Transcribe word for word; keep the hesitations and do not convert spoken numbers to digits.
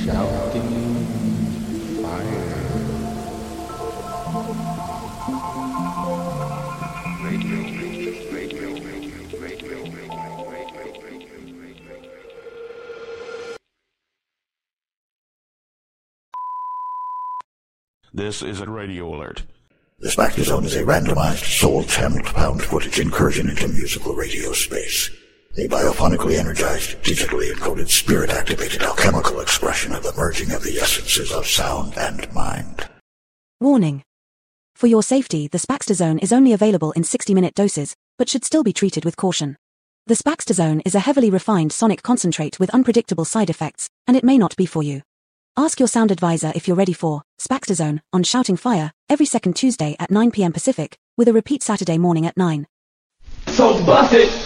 Shouting fire. Radio, radio, radio, radio, radio, radio. This is a radio alert. The Spectre Zone is a randomized, soul-channeled found footage incursion into musical radio space. A biophonically energized, digitally encoded, spirit-activated alchemical expression of the merging of the essences of sound and mind. Warning. For your safety, the Spaxter Zone is only available in sixty-minute doses, but should still be treated with caution. The Spaxter Zone is a heavily refined sonic concentrate with unpredictable side effects, and it may not be for you. Ask your sound advisor if you're ready for Spaxter Zone on Shouting Fire every second Tuesday at nine p.m. Pacific, with a repeat Saturday morning at nine. So bust it!